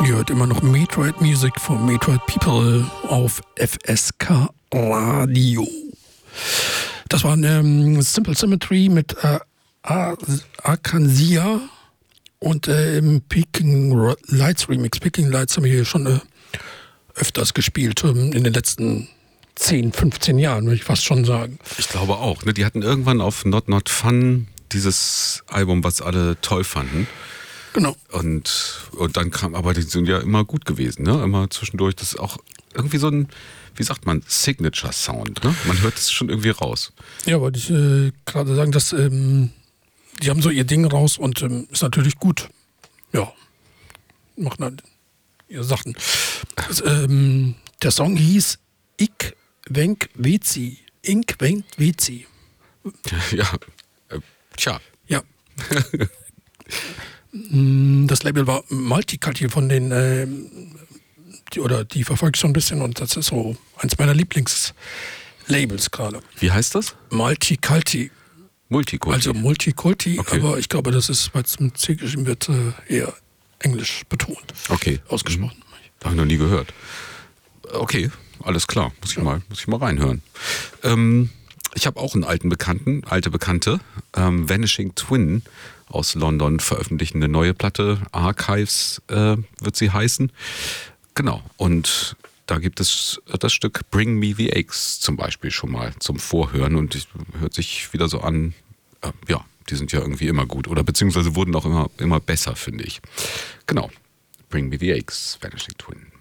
Ihr hört immer noch Metroid Music von Metroid People auf FSK Radio. Das war Simple Symmetry mit Arkansas und im Peking Lights Remix. Peking Lights haben wir hier schon öfters gespielt in den letzten 10, 15 Jahren, würde ich fast schon sagen. Ich glaube auch. Ne? Die hatten irgendwann auf Not Not Fun dieses Album, was alle toll fanden. Genau. Und dann kam, aber die sind ja immer gut gewesen, ne? Immer zwischendurch. Das ist auch irgendwie so ein, wie sagt man, Signature-Sound, ne? Man hört es schon irgendwie raus. Ja, wollte ich gerade sagen, dass die haben so ihr Ding raus und ist natürlich gut. Ja, machen halt ihre Sachen. Der Song hieß Ik Wenk Wezi. Ink Wenk Wezi. Ja, tja. Ja. Das Label war Multiculti von den, die verfolge ich so ein bisschen und das ist so eins meiner Lieblingslabels gerade. Wie heißt das? Multiculti. Multikulti. Also Multikulti, okay. Aber ich glaube, das ist, weil es mit C geschrieben wird, eher englisch betont. Okay. Ausgesprochen. Habe ich noch nie gehört. Okay, alles klar. Muss ich mal reinhören. Ich habe auch einen alte Bekannte, Vanishing Twin aus London, veröffentlichen eine neue Platte, Archives wird sie heißen. Genau, und da gibt es das Stück Bring Me the Aches zum Beispiel schon mal zum Vorhören und hört sich wieder so an, ja, die sind ja irgendwie immer gut oder beziehungsweise wurden auch immer besser, finde ich. Genau, Bring Me the Aches, Vanishing Twin.